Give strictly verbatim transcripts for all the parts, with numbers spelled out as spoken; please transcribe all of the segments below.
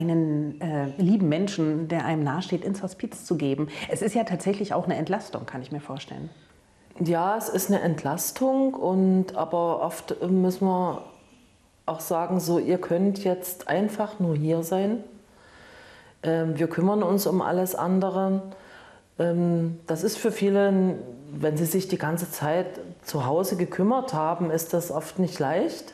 einen äh, lieben Menschen, der einem nahesteht, ins Hospiz zu geben. Es ist ja tatsächlich auch eine Entlastung, kann ich mir vorstellen. Ja, es ist eine Entlastung, und aber oft müssen wir auch sagen, so, ihr könnt jetzt einfach nur hier sein. Ähm, wir kümmern uns um alles andere. Ähm, das ist für viele, wenn sie sich die ganze Zeit zu Hause gekümmert haben, ist das oft nicht leicht.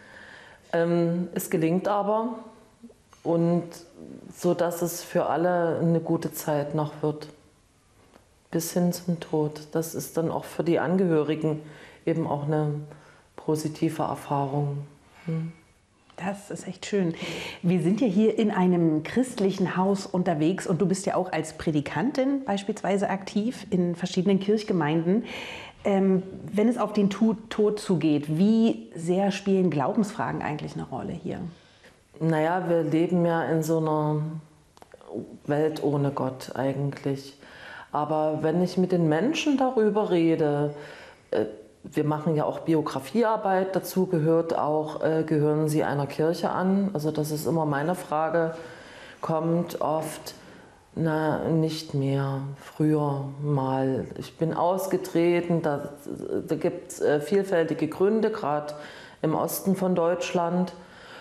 Ähm, es gelingt aber, und so dass es für alle eine gute Zeit noch wird. Bis hin zum Tod. Das ist dann auch für die Angehörigen eben auch eine positive Erfahrung. Hm. Das ist echt schön. Wir sind ja hier in einem christlichen Haus unterwegs und du bist ja auch als Predikantin beispielsweise aktiv in verschiedenen Kirchgemeinden. Ähm, wenn es auf den Tod zugeht, wie sehr spielen Glaubensfragen eigentlich eine Rolle hier? Naja, wir leben ja in so einer Welt ohne Gott eigentlich. Aber wenn ich mit den Menschen darüber rede, äh, wir machen ja auch Biografiearbeit, dazu gehört auch, äh, gehören Sie einer Kirche an? Also das ist immer meine Frage, kommt oft, na, nicht mehr, früher mal. Ich bin ausgetreten, da, da gibt es äh, vielfältige Gründe, gerade im Osten von Deutschland.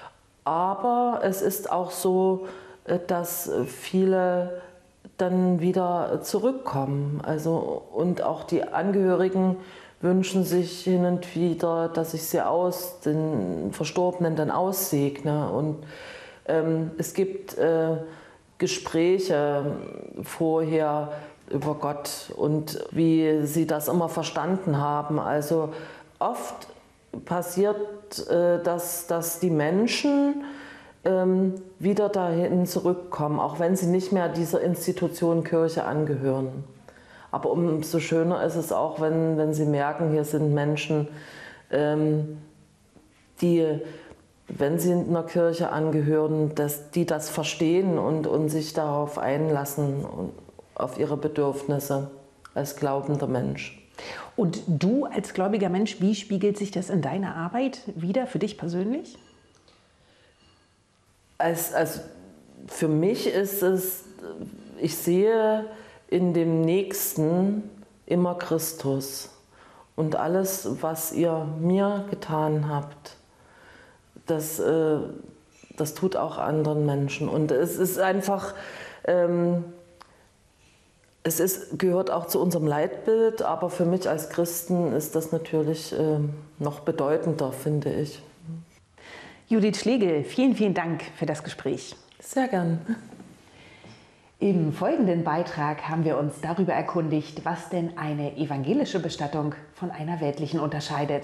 Aber es ist auch so, äh, dass viele dann wieder zurückkommen. Also, und auch die Angehörigen wünschen sich hin und wieder, dass ich sie aus den Verstorbenen dann aussegne. Und ähm, es gibt äh, Gespräche vorher über Gott und wie sie das immer verstanden haben. Also oft passiert, äh, dass, dass die Menschen ähm, wieder dahin zurückkommen, auch wenn sie nicht mehr dieser Institution Kirche angehören. Aber umso schöner ist es auch, wenn, wenn sie merken, hier sind Menschen, ähm, die, wenn sie einer Kirche angehören, dass die das verstehen und, und sich darauf einlassen, und auf ihre Bedürfnisse als glaubender Mensch. Und du als gläubiger Mensch, wie spiegelt sich das in deiner Arbeit wider, für dich persönlich? Als, als für mich ist es, ich sehe in dem Nächsten immer Christus. Und alles, was ihr mir getan habt, das, äh, das tut auch anderen Menschen. Und es ist einfach, ähm, es ist, gehört auch zu unserem Leitbild, aber für mich als Christen ist das natürlich äh, noch bedeutender, finde ich. Judith Schlegel, vielen, vielen Dank für das Gespräch. Sehr gern. Im folgenden Beitrag haben wir uns darüber erkundigt, was denn eine evangelische Bestattung von einer weltlichen unterscheidet.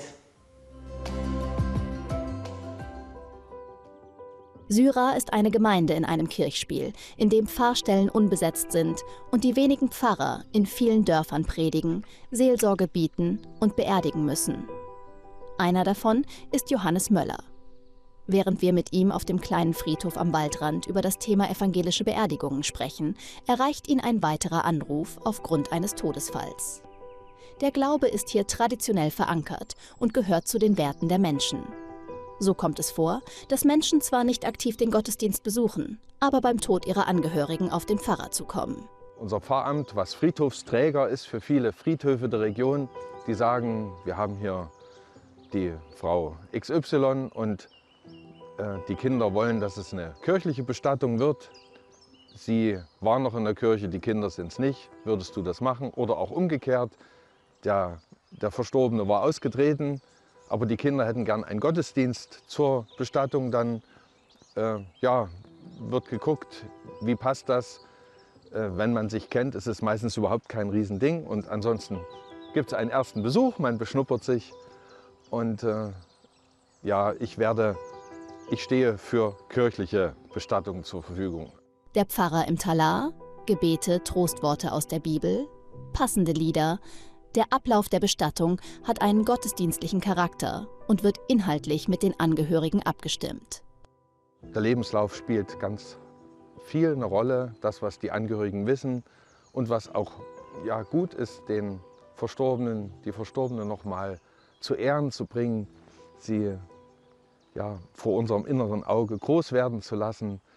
Syra ist eine Gemeinde in einem Kirchspiel, in dem Pfarrstellen unbesetzt sind und die wenigen Pfarrer in vielen Dörfern predigen, Seelsorge bieten und beerdigen müssen. Einer davon ist Johannes Möller. Während wir mit ihm auf dem kleinen Friedhof am Waldrand über das Thema evangelische Beerdigungen sprechen, erreicht ihn ein weiterer Anruf aufgrund eines Todesfalls. Der Glaube ist hier traditionell verankert und gehört zu den Werten der Menschen. So kommt es vor, dass Menschen zwar nicht aktiv den Gottesdienst besuchen, aber beim Tod ihrer Angehörigen auf den Pfarrer zukommen. Unser Pfarramt, was Friedhofsträger ist für viele Friedhöfe der Region, die sagen, wir haben hier die Frau X Y und die Kinder wollen, dass es eine kirchliche Bestattung wird. Sie waren noch in der Kirche, die Kinder sind es nicht. Würdest du das machen? Oder auch umgekehrt, der, der Verstorbene war ausgetreten, aber die Kinder hätten gern einen Gottesdienst zur Bestattung. Dann äh, ja, wird geguckt, wie passt das. Äh, wenn man sich kennt, ist es meistens überhaupt kein Riesending. Und ansonsten gibt es einen ersten Besuch, man beschnuppert sich. Und äh, ja, ich werde Ich stehe für kirchliche Bestattungen zur Verfügung. Der Pfarrer im Talar, Gebete, Trostworte aus der Bibel, passende Lieder. Der Ablauf der Bestattung hat einen gottesdienstlichen Charakter und wird inhaltlich mit den Angehörigen abgestimmt. Der Lebenslauf spielt ganz viel eine Rolle, das, was die Angehörigen wissen und was auch ja, gut ist, den Verstorbenen, die Verstorbenen noch mal zu Ehren zu bringen, sie ja, vor unserem inneren Auge groß werden zu lassen,